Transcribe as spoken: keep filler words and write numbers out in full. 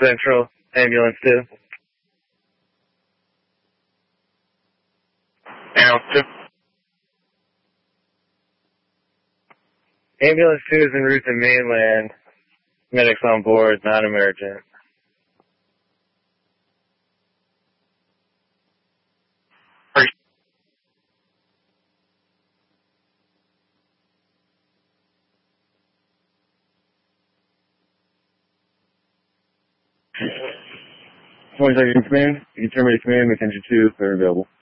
Central, ambulance two. Ambulance two. Ambulance two is en route to mainland. Medics on board, not emergent. twenty-second command, you can terminate command with engine two, they're available.